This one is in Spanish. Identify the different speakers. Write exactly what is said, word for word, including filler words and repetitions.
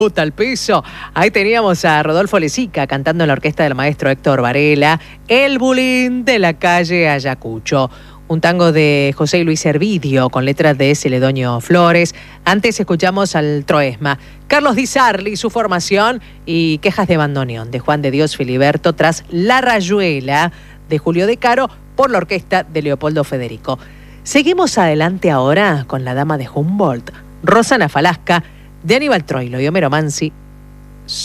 Speaker 1: Puta al piso. Ahí teníamos a Rodolfo Lezica cantando en la orquesta del maestro Héctor Varela, El Bulín de la calle Ayacucho. Un tango de José Luis Hervidio con letras de Celedonio Flores. Antes escuchamos al Troesma, Carlos Di Sarli, su formación, y Quejas de Bandoneón de Juan de Dios Filiberto tras La Rayuela de Julio De Caro por la orquesta de Leopoldo Federico. Seguimos adelante ahora con la dama de Humboldt, Rosana Falasca, de Aníbal Troilo y Homero Mansi,